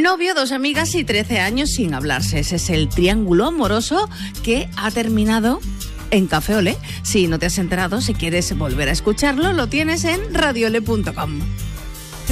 Novio, 2 amigas y 13 años sin hablarse. Ese es el triángulo amoroso que ha terminado en Café Olé. Si no te has enterado, si quieres volver a escucharlo, lo tienes en radioolé.com.